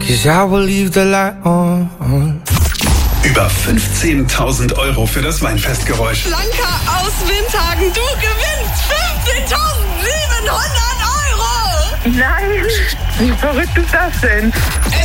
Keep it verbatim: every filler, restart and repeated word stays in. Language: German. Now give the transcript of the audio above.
'cause I will leave the light on. Über fünfzehntausend Euro für das Weinfestgeräusch. Blanca aus Windhagen, du gewinnst fünfzehntausendsiebenhundert Euro! Nein, wie verrückt ist das denn?